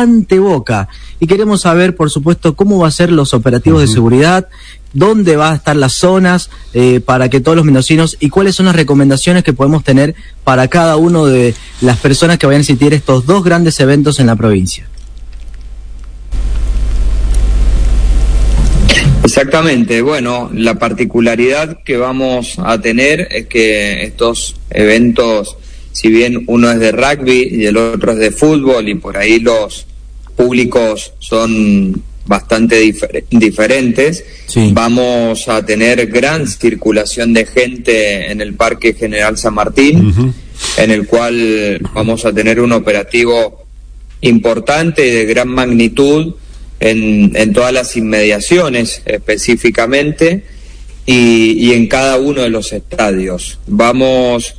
ante Boca. Y queremos saber, por supuesto, cómo va a ser los operativos de seguridad, dónde van a estar las zonas para que todos los mendocinos, y cuáles son las recomendaciones que podemos tener para cada uno de las personas que vayan a asistir estos dos grandes eventos en la provincia. Exactamente, bueno, la particularidad que vamos a tener es que estos eventos, si bien uno es de rugby y el otro es de fútbol, y por ahí los públicos son bastante diferentes, sí, vamos a tener gran circulación de gente en el Parque General San Martín, en el cual vamos a tener un operativo importante y de gran magnitud en todas las inmediaciones específicamente, y en cada uno de los estadios. Vamos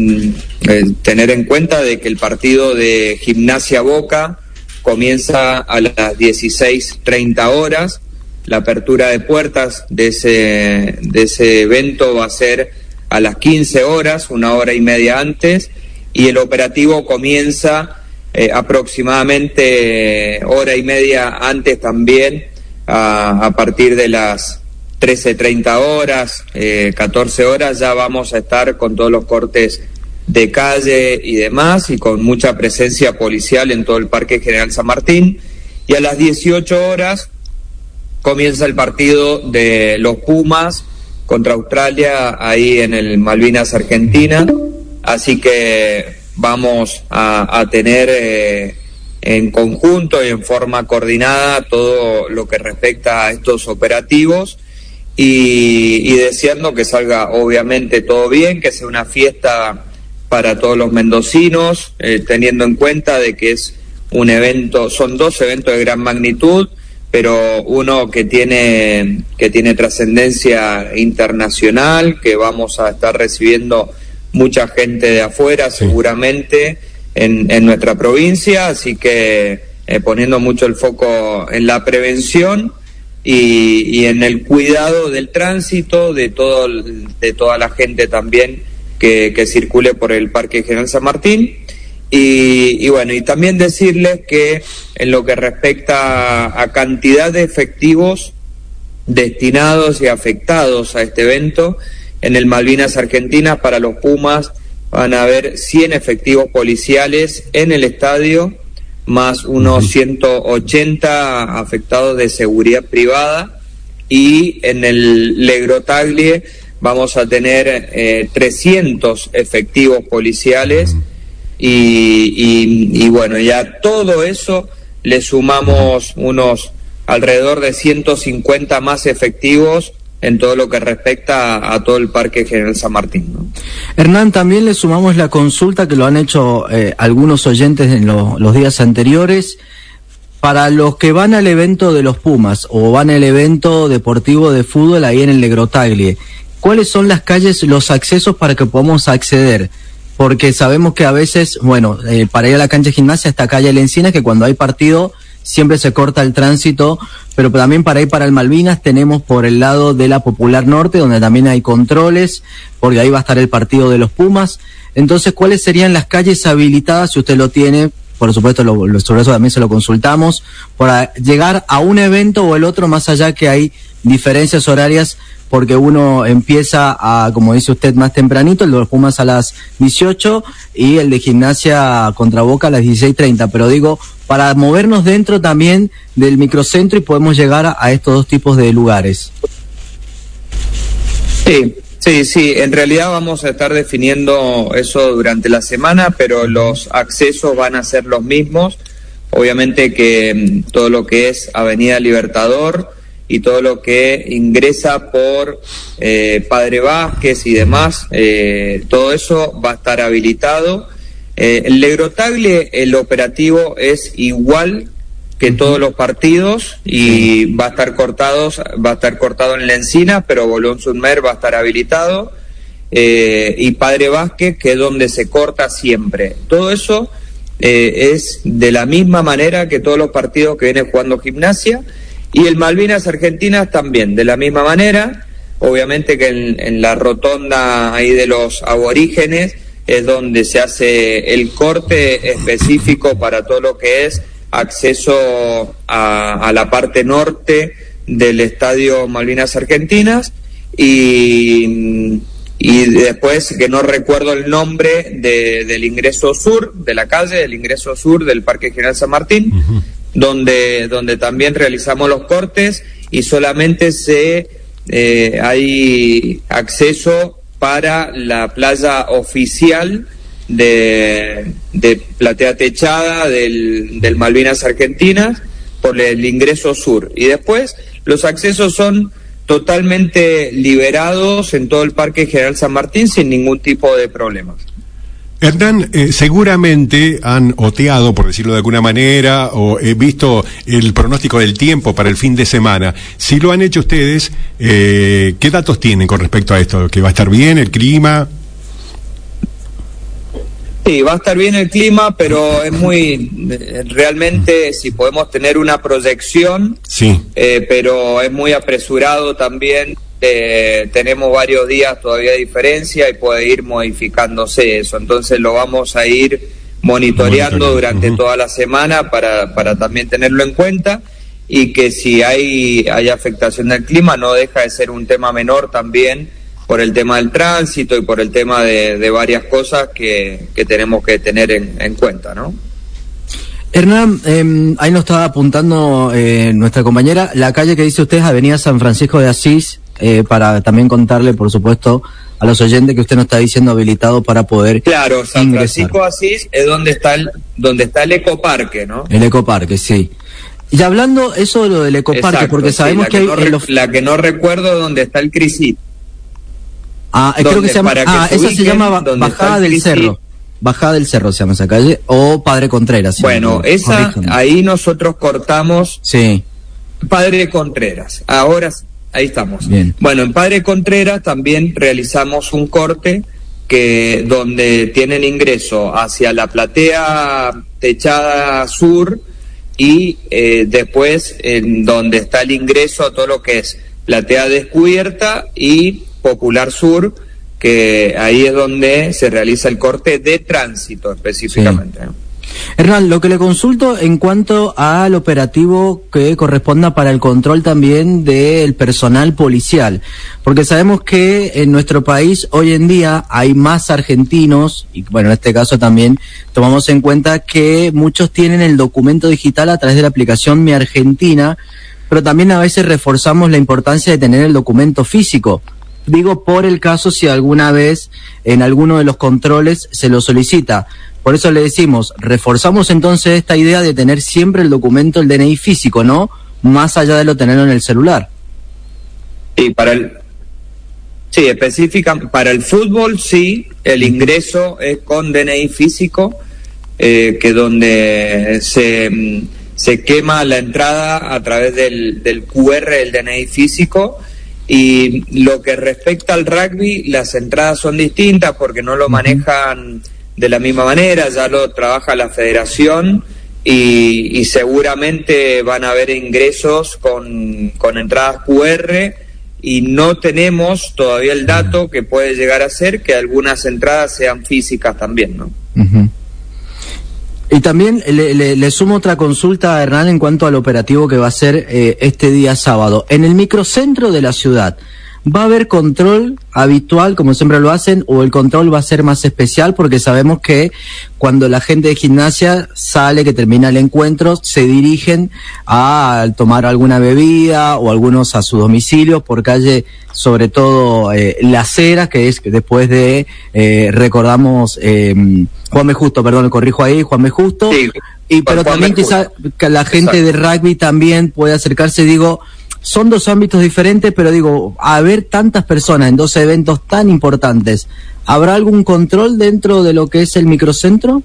a tener en cuenta de que el partido de Gimnasia Boca comienza a las 16:30 horas. La apertura de puertas de ese evento va a ser a las 15 horas, 1 hora y media antes, y el operativo comienza aproximadamente hora y media antes también, a partir de las 13:30 horas, 14 horas, ya vamos a estar con todos los cortes de calle y demás, y con mucha presencia policial en todo el Parque General San Martín. Y a las 18 horas comienza el partido de los Pumas contra Australia, ahí en el Malvinas Argentina, así que vamos a tener en conjunto y en forma coordinada todo lo que respecta a estos operativos, y deseando que salga obviamente todo bien, que sea una fiesta para todos los mendocinos, teniendo en cuenta de que es un evento, son dos eventos de gran magnitud, pero uno que tiene trascendencia internacional, que vamos a estar recibiendo mucha gente de afuera seguramente en nuestra provincia, así que poniendo mucho el foco en la prevención y en el cuidado del tránsito de toda la gente también que circule por el Parque General San Martín. Y bueno, y también decirles que en lo que respecta a cantidad de efectivos destinados y afectados a este evento, en el Malvinas Argentinas, para los Pumas van a haber 100 efectivos policiales en el estadio, más unos 180 afectados de seguridad privada, y en el Legrotaglie vamos a tener 300 efectivos policiales, y bueno, ya todo eso le sumamos unos alrededor de 150 más efectivos en todo lo que respecta a todo el Parque General San Martín, ¿no? Hernán, también le sumamos la consulta que lo han hecho algunos oyentes en los días anteriores. Para los que van al evento de los Pumas o van al evento deportivo de fútbol ahí en el Legrotaglie, ¿cuáles son las calles, los accesos para que podamos acceder? Porque sabemos que a veces, bueno, para ir a la cancha de Gimnasia está calle Lencinas, que cuando hay partido siempre se corta el tránsito, pero también para ir para el Malvinas tenemos por el lado de la Popular Norte, donde también hay controles, porque ahí va a estar el partido de los Pumas. Entonces, ¿cuáles serían las calles habilitadas, si usted lo tiene? Por supuesto, sobre eso también se lo consultamos, para llegar a un evento o el otro, más allá que hay diferencias horarias, porque uno empieza como dice usted, más tempranito, el de los Pumas a las 18 y el de Gimnasia contra Boca a las 16:30, pero digo, para movernos dentro también del microcentro y podemos llegar a estos dos tipos de lugares. Sí, en realidad vamos a estar definiendo eso durante la semana, pero los accesos van a ser los mismos. Obviamente que todo lo que es Avenida Libertador y todo lo que ingresa por Padre Vázquez y demás, todo eso va a estar habilitado. El Legrotaglie, el operativo es igual que todos los partidos y va a estar cortado en Lencinas, pero Boulogne-sur-Mer va a estar habilitado, y Padre Vázquez, que es donde se corta siempre. Todo eso es de la misma manera que todos los partidos que viene jugando Gimnasia, y el Malvinas Argentinas también, de la misma manera. Obviamente que en la rotonda ahí de los aborígenes es donde se hace el corte específico para todo lo que es acceso a la parte norte del Estadio Malvinas Argentinas, y después, que no recuerdo el nombre del ingreso sur, de la calle, del ingreso sur del Parque General San Martín, donde también realizamos los cortes, y solamente hay acceso para la playa oficial de Platea Techada del Malvinas Argentinas, por el ingreso sur, y después los accesos son totalmente liberados en todo el Parque General San Martín sin ningún tipo de problemas. Hernán, seguramente han oteado, por decirlo de alguna manera, o visto el pronóstico del tiempo para el fin de semana. Si lo han hecho ustedes, ¿qué datos tienen con respecto a esto? ¿Que va a estar bien el clima? Sí, va a estar bien el clima, pero es realmente, si podemos tener una proyección, sí, pero es muy apresurado también. Tenemos varios días todavía de diferencia y puede ir modificándose eso, entonces lo vamos a ir monitoreando durante toda la semana para también tenerlo en cuenta, y que si hay afectación del clima no deja de ser un tema menor también, por el tema del tránsito y por el tema de varias cosas que tenemos que tener en cuenta, ¿no? Hernán, ahí nos estaba apuntando nuestra compañera, la calle que dice usted es Avenida San Francisco de Asís, para también contarle, por supuesto, a los oyentes que usted nos está diciendo habilitado para poder Claro, San ingresar. Francisco de Asís es donde está el ecoparque, ¿no? El ecoparque, sí. Y hablando eso de lo del ecoparque, Exacto, porque sabemos sí, que la que no recuerdo dónde está el CRISIT. Creo que se llama, esa se llama Bajada del CRISIT. Cerro. Bajada del Cerro se llama esa calle, o Padre Contreras. Bueno, ahí nosotros cortamos. Sí. Padre Contreras, ahora ahí estamos. Bien. Bueno, en Padre Contreras también realizamos un corte donde tienen ingreso hacia la Platea Techada Sur, y después en donde está el ingreso a todo lo que es Platea Descubierta y Popular Sur, que ahí es donde se realiza el corte de tránsito específicamente. Sí. Hernán, lo que le consulto en cuanto al operativo que corresponda para el control también del personal policial, porque sabemos que en nuestro país hoy en día hay más argentinos, y bueno, en este caso también tomamos en cuenta que muchos tienen el documento digital a través de la aplicación Mi Argentina, pero también a veces reforzamos la importancia de tener el documento físico. Digo, por el caso si alguna vez en alguno de los controles se lo solicita. Por eso le decimos, reforzamos entonces esta idea de tener siempre el documento, el DNI físico, ¿no? Más allá de lo tenerlo en el celular. Sí, específica para el fútbol, sí, el ingreso es con DNI físico, que donde se quema la entrada a través del QR del DNI físico. Y lo que respecta al rugby, las entradas son distintas porque no lo manejan de la misma manera, ya lo trabaja la federación, y seguramente van a haber ingresos con entradas QR, y no tenemos todavía el dato que puede llegar a ser que algunas entradas sean físicas también, ¿no? Uh-huh. Y también le sumo otra consulta, Hernán, en cuanto al operativo que va a ser este día sábado. En el microcentro de la ciudad, ¿va a haber control habitual, como siempre lo hacen, o el control va a ser más especial? Porque sabemos que cuando la gente de Gimnasia sale, que termina el encuentro, se dirigen a tomar alguna bebida, o algunos a su domicilio, por calle, sobre todo Las Heras, que es después de, recordamos, Juan B. Justo, perdón, corrijo ahí, Juan B. Justo, sí, pero también quizá que la gente de rugby también puede acercarse, digo. Son dos ámbitos diferentes, pero digo, a ver tantas personas en dos eventos tan importantes, ¿habrá algún control dentro de lo que es el microcentro?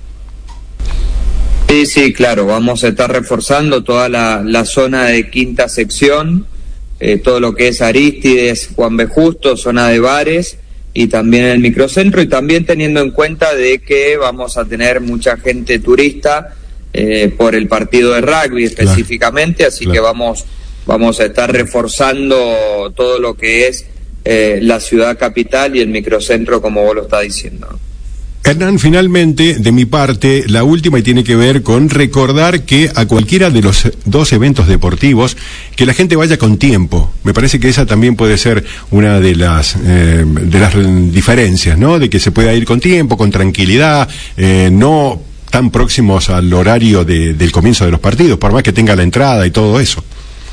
Sí, claro, vamos a estar reforzando toda la zona de quinta sección, todo lo que es Arístides, Juan B. Justo, zona de bares, y también el microcentro, y también teniendo en cuenta de que vamos a tener mucha gente turista por el partido de rugby específicamente, claro, así que vamos a estar reforzando todo lo que es la ciudad capital y el microcentro, como vos lo estás diciendo. Hernán, finalmente, de mi parte, la última y tiene que ver con recordar que a cualquiera de los 2 eventos deportivos, que la gente vaya con tiempo. Me parece que esa también puede ser una de las diferencias, ¿no? De que se pueda ir con tiempo, con tranquilidad, no tan próximos al horario del comienzo de los partidos, por más que tenga la entrada y todo eso.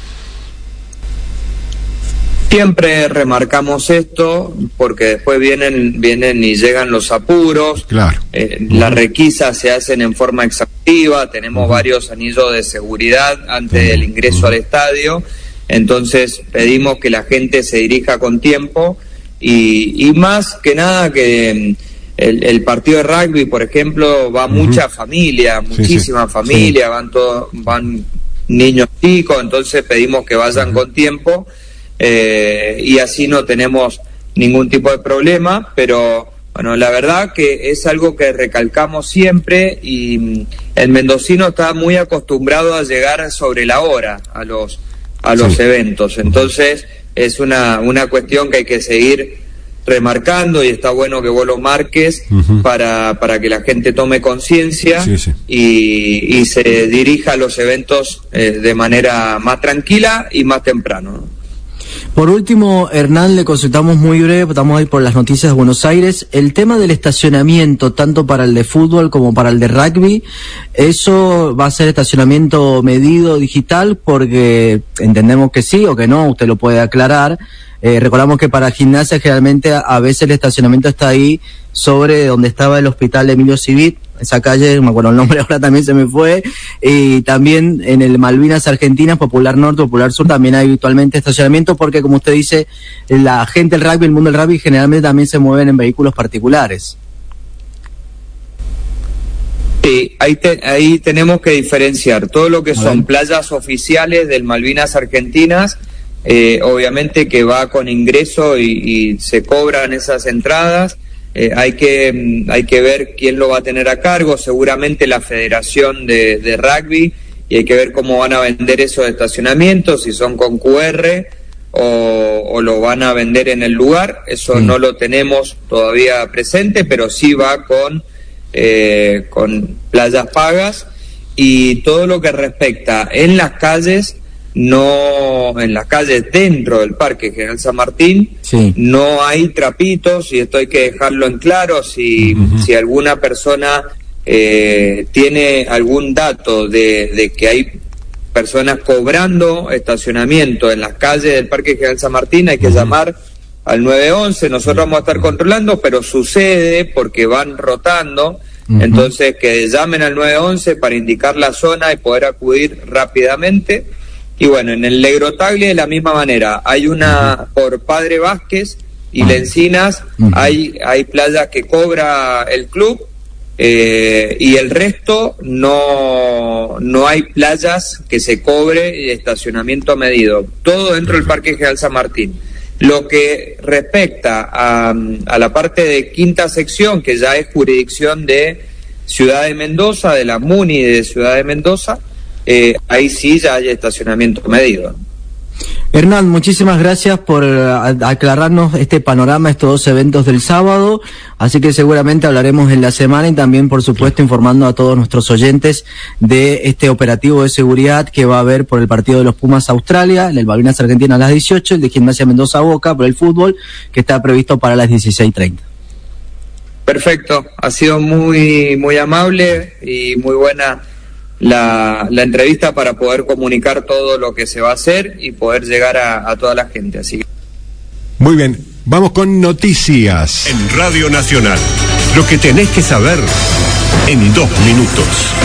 Siempre remarcamos esto porque después vienen y llegan los apuros. Claro. Las requisas se hacen en forma exhaustiva, tenemos varios anillos de seguridad antes del ingreso al estadio, entonces pedimos que la gente se dirija con tiempo y más que nada que el partido de rugby, por ejemplo, va mucha familia, muchísima familia, van niños chicos, entonces pedimos que vayan con tiempo. Y así no tenemos ningún tipo de problema, pero bueno, la verdad que es algo que recalcamos siempre y el mendocino está muy acostumbrado a llegar sobre la hora a los eventos, entonces es una cuestión que hay que seguir remarcando y está bueno que vos lo marques para que la gente tome conciencia y se dirija a los eventos de manera más tranquila y más temprano, ¿no? Por último, Hernán, le consultamos muy breve, estamos ahí por las noticias de Buenos Aires, el tema del estacionamiento, tanto para el de fútbol como para el de rugby, ¿eso va a ser estacionamiento medido digital? Porque entendemos que sí o que no, usted lo puede aclarar. Recordamos que para Gimnasia generalmente a veces el estacionamiento está ahí sobre donde estaba el hospital de Emilio Civit, esa calle, no me acuerdo el nombre ahora, también se me fue, y también en el Malvinas Argentinas, Popular Norte, Popular Sur, también hay habitualmente estacionamiento, porque como usted dice, la gente del rugby, el mundo del rugby, generalmente también se mueven en vehículos particulares. Sí, ahí tenemos que diferenciar todo lo que son playas oficiales del Malvinas Argentinas, obviamente que va con ingreso y se cobran esas entradas. Hay que ver quién lo va a tener a cargo, seguramente la Federación de Rugby, y hay que ver cómo van a vender esos estacionamientos, si son con QR o lo van a vender en el lugar. Eso no lo tenemos todavía presente, pero sí va con playas pagas, y todo lo que respecta en las calles, no en las calles dentro del Parque General San Martín, no hay trapitos, y esto hay que dejarlo en claro. Si alguna persona tiene algún dato de que hay personas cobrando estacionamiento en las calles del Parque General San Martín, hay que llamar al 911, nosotros vamos a estar controlando, pero sucede porque van rotando, entonces que llamen al 911 para indicar la zona y poder acudir rápidamente. Y bueno, en el Legrotaglia de la misma manera, hay una por Padre Vázquez y Lencinas, hay playas que cobra el club, y el resto no hay playas que se cobre estacionamiento medido, todo dentro del Parque General San Martín. Lo que respecta a la parte de quinta sección, que ya es jurisdicción de Ciudad de Mendoza, de la MUNI de Ciudad de Mendoza, ahí sí ya hay estacionamiento medido. Hernán, muchísimas gracias por aclararnos este panorama, estos 2 eventos del sábado, así que seguramente hablaremos en la semana, y también por supuesto informando a todos nuestros oyentes de este operativo de seguridad que va a haber por el partido de los Pumas Australia, el Malvinas Argentina a las 18, el de Gimnasia Mendoza Boca por el fútbol, que está previsto para las 16:30. Perfecto, ha sido muy, muy amable y muy buena la entrevista para poder comunicar todo lo que se va a hacer y poder llegar a toda la gente. Así que... Muy bien, vamos con noticias. En Radio Nacional, lo que tenés que saber en 2 minutos.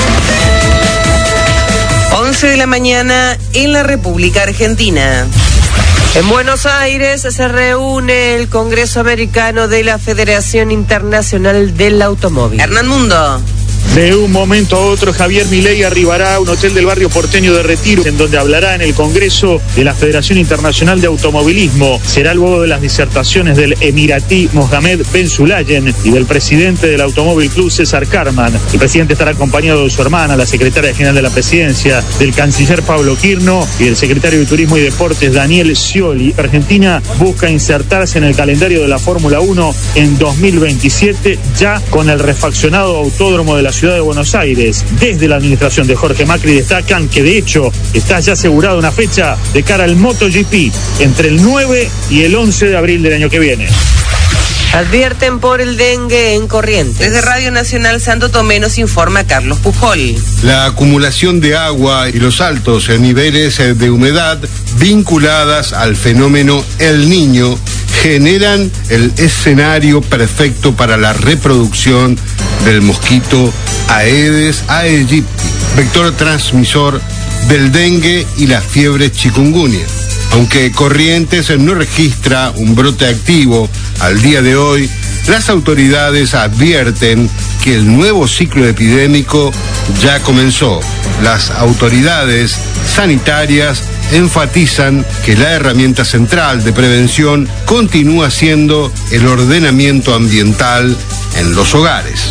11 de la mañana en la República Argentina. En Buenos Aires se reúne el Congreso Americano de la Federación Internacional del Automóvil. Hernán Mundo. De un momento a otro, Javier Milei arribará a un hotel del barrio porteño de Retiro, en donde hablará en el Congreso de la Federación Internacional de Automovilismo. Será luego de las disertaciones del emiratí Mohamed Ben Sulayem y del presidente del Automóvil Club, César Carman. El presidente estará acompañado de su hermana, la secretaria general de la presidencia, del canciller Pablo Quirno y del secretario de Turismo y Deportes, Daniel Scioli. Argentina busca insertarse en el calendario de la Fórmula 1 en 2027, ya con el refaccionado autódromo de la ciudad de Buenos Aires. Desde la administración de Jorge Macri destacan que de hecho está ya asegurada una fecha de cara al MotoGP entre el 9 y el 11 de abril del año que viene. Advierten por el dengue en Corrientes. Desde Radio Nacional Santo Tomé nos informa Carlos Pujol. La acumulación de agua y los altos niveles de humedad vinculadas al fenómeno El Niño generan el escenario perfecto para la reproducción del mosquito Aedes aegypti, vector transmisor del dengue y la fiebre chikungunya. Aunque Corrientes no registra un brote activo al día de hoy, las autoridades advierten que el nuevo ciclo epidémico ya comenzó. Las autoridades sanitarias enfatizan que la herramienta central de prevención continúa siendo el ordenamiento ambiental en los hogares.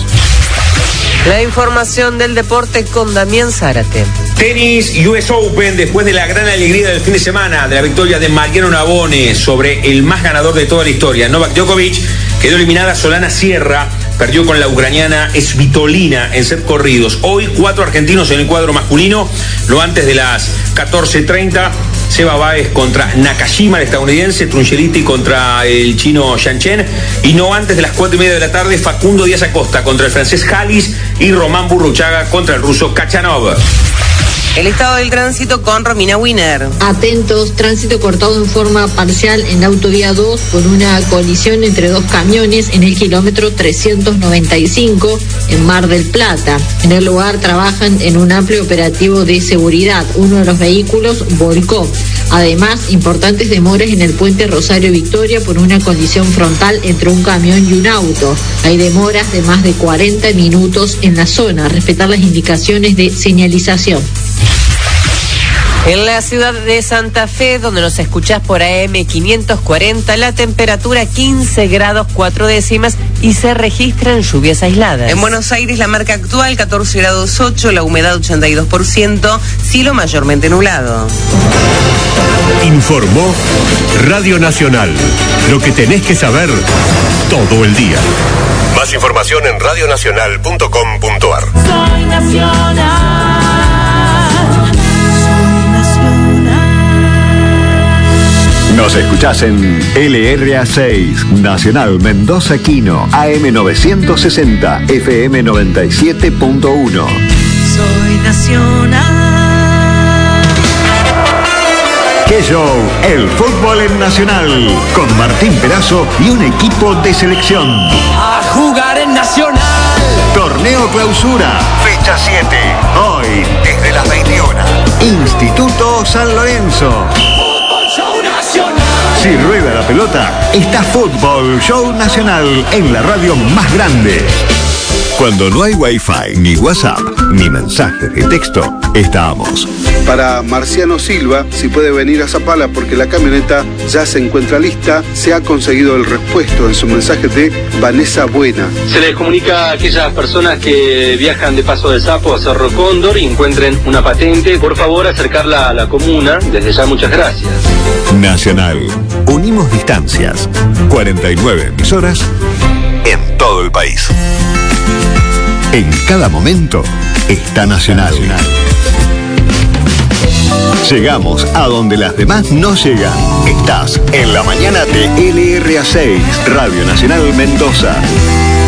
La información del deporte con Damián Zárate. Tenis US Open, después de la gran alegría del fin de semana, de la victoria de Mariano Navone sobre el más ganador de toda la historia, Novak Djokovic, quedó eliminada Solana Sierra, perdió con la ucraniana Svitolina en set corridos. Hoy 4 argentinos en el cuadro masculino, lo antes de las 14:30, Seba Báez contra Nakashima, el estadounidense, Trungeliti contra el chino Yan Chen, y no antes de las 4:30 de la tarde, Facundo Díaz Acosta contra el francés Halis y Román Burruchaga contra el ruso Kachanov. El estado del tránsito con Romina Wiener. Atentos, tránsito cortado en forma parcial en la autovía 2 por una colisión entre dos camiones en el kilómetro 395 en Mar del Plata. En el lugar trabajan en un amplio operativo de seguridad. Uno de los vehículos volcó. Además, importantes demoras en el puente Rosario Victoria por una colisión frontal entre un camión y un auto. Hay demoras de más de 40 minutos en la zona. Respetar las indicaciones de señalización. En la ciudad de Santa Fe, donde nos escuchás por AM 540, la temperatura 15 grados 4 décimas y se registran lluvias aisladas. En Buenos Aires, la marca actual 14 grados 8, la humedad 82%, cielo mayormente nublado. Informó Radio Nacional. Lo que tenés que saber todo el día. Más información en radionacional.com.ar. Soy nacional. Nos escuchás en LRA6, Nacional Mendoza Quino, AM 960, FM 97.1. Soy nacional. ¡Qué show! El fútbol en Nacional, con Martín Perazo y un equipo de selección. A jugar en Nacional. Torneo Clausura, fecha 7. Hoy, desde las 21. Instituto San Lorenzo. Si rueda la pelota, está Fútbol Show Nacional en la radio más grande. Cuando no hay Wi-Fi, ni WhatsApp, ni mensajes de texto, estamos. Para Marciano Silva, si puede venir a Zapala porque la camioneta ya se encuentra lista, se ha conseguido el repuesto en su mensaje de Vanessa Buena. Se les comunica a aquellas personas que viajan de Paso del Sapo a Cerro Cóndor y encuentren una patente, por favor acercarla a la comuna. Desde ya muchas gracias. Nacional. Unimos distancias. 49 emisoras en todo el país. En cada momento está Nacional. Llegamos a donde las demás no llegan. Estás en la mañana de LRA6, Radio Nacional Mendoza.